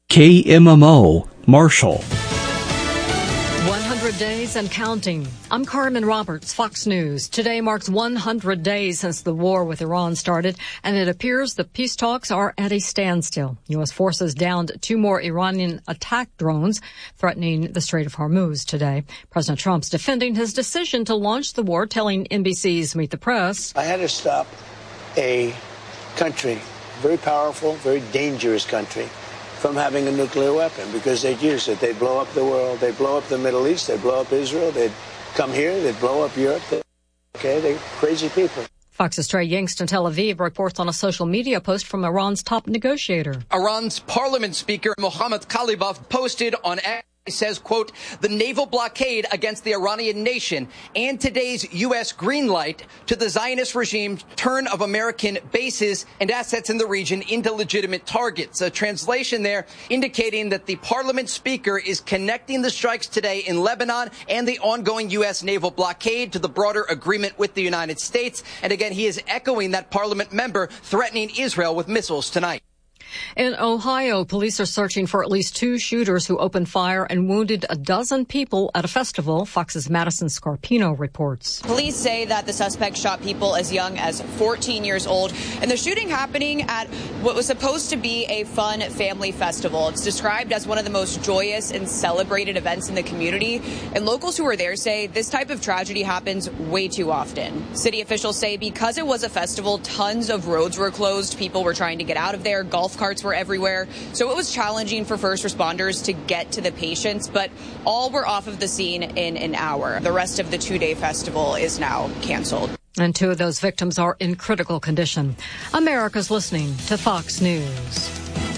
KMMO, Marshall. 100 days and counting. I'm Carmen Roberts, Fox News. Today marks 100 days since the war with Iran started, and it appears the peace talks are at a standstill. U.S. forces downed 2 more Iranian attack drones threatening the Strait of Hormuz today. President Trump's defending his decision to launch the war, telling NBC's Meet the Press. I had to stop a country, very powerful, very dangerous country, from having a nuclear weapon, because they'd use it. They'd blow up the world. They'd blow up the Middle East. They'd blow up Israel. They'd come here. They'd blow up Europe. They're crazy people. Fox's Trey Yingst in Tel Aviv reports on a social media post from Iran's top negotiator. Iran's parliament speaker, Mohammad Khalibaf, posted on X. Says, quote, the naval blockade against the Iranian nation and today's U.S. green light to the Zionist regime's turn of American bases and assets in the region into legitimate targets. A translation there indicating that the parliament speaker is connecting the strikes today in Lebanon and the ongoing U.S. naval blockade to the broader agreement with the United States. And again, he is echoing that parliament member threatening Israel with missiles tonight. In Ohio, police are searching for at least 2 shooters who opened fire and wounded a dozen people at a festival. Fox's Madison Scarpino reports. Police say that the suspect shot people as young as 14 years old, and the shooting happening at what was supposed to be a fun family festival. It's described as one of the most joyous and celebrated events in the community, and locals who are there say this type of tragedy happens way too often. City officials say because it was a festival, tons of roads were closed. People were trying to get out of there. Golf carts were everywhere, so it was challenging for first responders to get to the patients, but all were off of the scene in an hour. The rest of the 2-day festival is now canceled. And 2 of those victims are in critical condition. America's listening to Fox News.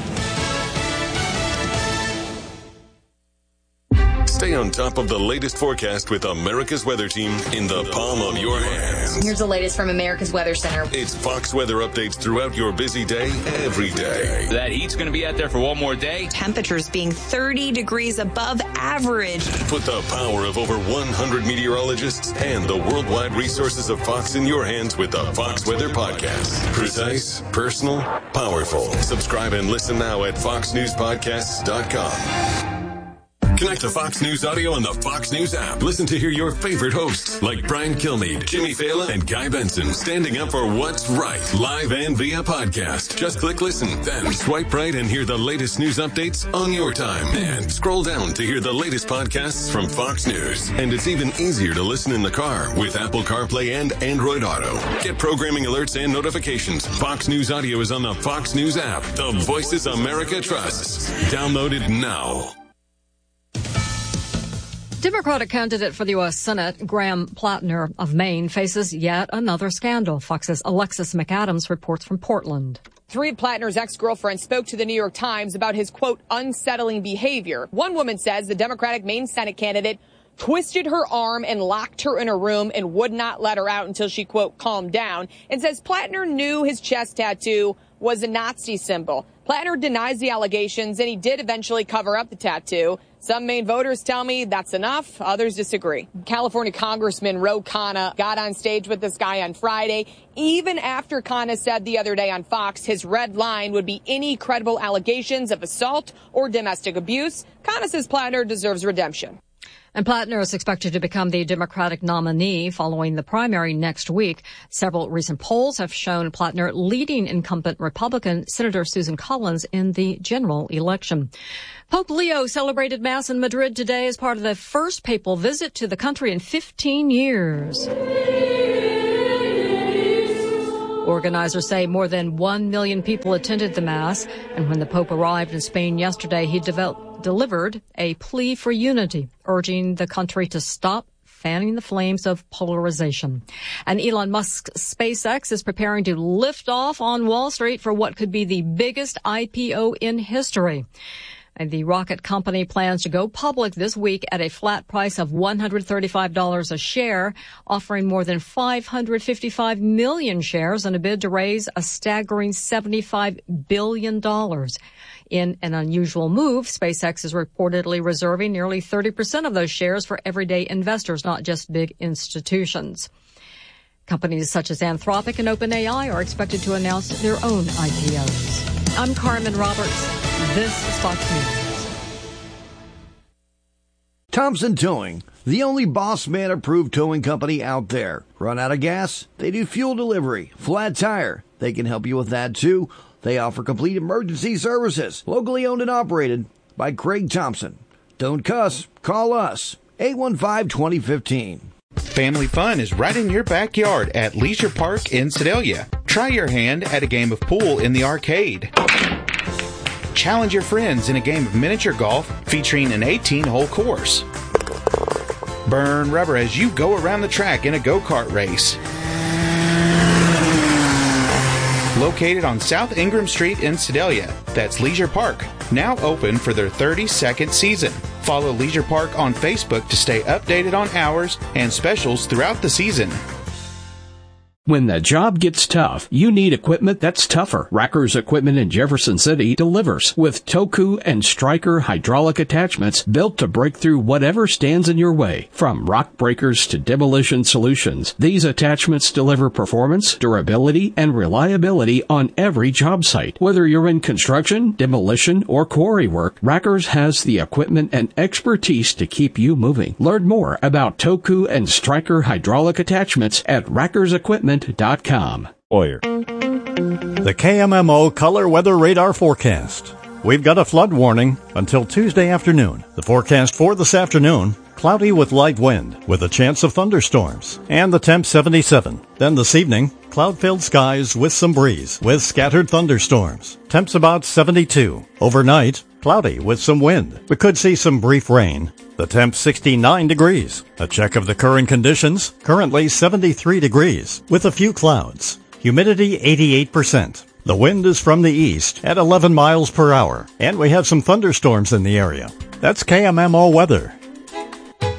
Stay on top of the latest forecast with America's Weather Team in the palm of your hands. Here's the latest from America's Weather Center. It's Fox weather updates throughout your busy day, every day. That heat's going to be out there for one more day. Temperatures being 30 degrees above average. Put the power of over 100 meteorologists and the worldwide resources of Fox in your hands with the Fox Weather Podcast. Precise, personal, powerful. Subscribe and listen now at foxnewspodcasts.com. Connect to Fox News Audio on the Fox News app. Listen to hear your favorite hosts like Brian Kilmeade, Jimmy Fallon, and Guy Benson standing up for what's right, live and via podcast. Just click listen, then swipe right and hear the latest news updates on your time. And scroll down to hear the latest podcasts from Fox News. And it's even easier to listen in the car with Apple CarPlay and Android Auto. Get programming alerts and notifications. Fox News Audio is on the Fox News app. The voices America trusts. Download it now. Democratic candidate for the U.S. Senate, Graham Plattner of Maine, faces yet another scandal. Fox's Alexis McAdams reports from Portland. 3 of Plattner's ex-girlfriends spoke to the New York Times about his, quote, unsettling behavior. One woman says the Democratic Maine Senate candidate twisted her arm and locked her in a room and would not let her out until she, quote, calmed down, and says Plattner knew his chest tattoo was a Nazi symbol. Plattner denies the allegations, and he did eventually cover up the tattoo. Some Maine voters tell me that's enough. Others disagree. California Congressman Ro Khanna got on stage with this guy on Friday, even after Khanna said the other day on Fox his red line would be any credible allegations of assault or domestic abuse. Khanna says Plattner deserves redemption. And Plattner is expected to become the Democratic nominee following the primary next week. Several recent polls have shown Plattner leading incumbent Republican Senator Susan Collins in the general election. Pope Leo celebrated Mass in Madrid today as part of the first papal visit to the country in 15 years. Organizers say more than 1 million people attended the Mass, and when the Pope arrived in Spain yesterday, he delivered a plea for unity, urging the country to stop fanning the flames of polarization. And Elon Musk's SpaceX is preparing to lift off on Wall Street for what could be the biggest IPO in history. And the rocket company plans to go public this week at a flat price of $135 a share, offering more than 555 million shares in a bid to raise a staggering $75 billion. In an unusual move, SpaceX is reportedly reserving nearly 30% of those shares for everyday investors, not just big institutions. Companies such as Anthropic and OpenAI are expected to announce their own IPOs. I'm Carmen Roberts. This is Fox News. Thompson Towing, the only Boss Man approved towing company out there. Run out of gas? They do fuel delivery. Flat tire? They can help you with that too. They offer complete emergency services. Locally owned and operated by Craig Thompson. Don't cuss. Call us. 815-2015. Family fun is right in your backyard at Leisure Park in Sedalia. Try your hand at a game of pool in the arcade. Challenge your friends in a game of miniature golf featuring an 18-hole course. Burn rubber as you go around the track in a go-kart race. Located on South Ingram Street in Sedalia, that's Leisure Park, now open for their 32nd season. Follow Leisure Park on Facebook to stay updated on hours and specials throughout the season. When the job gets tough, you need equipment that's tougher. Racker's Equipment in Jefferson City delivers with Toku and Stryker hydraulic attachments built to break through whatever stands in your way. From rock breakers to demolition solutions, these attachments deliver performance, durability, and reliability on every job site. Whether you're in construction, demolition, or quarry work, Racker's has the equipment and expertise to keep you moving. Learn more about Toku and Stryker hydraulic attachments at rackersequipment.com. Boyer. The KMMO Color Weather Radar Forecast. We've got a flood warning until Tuesday afternoon. The forecast for this afternoon, cloudy with light wind with a chance of thunderstorms, and the temp 77. Then this evening, cloud-filled skies with some breeze with scattered thunderstorms. Temps about 72. Overnight, cloudy with some wind. We could see some brief rain. The temp 69 degrees. A check of the current conditions, currently 73 degrees with a few clouds. Humidity 88%. The wind is from the east at 11 miles per hour, and we have some thunderstorms in the area. That's KMMO weather.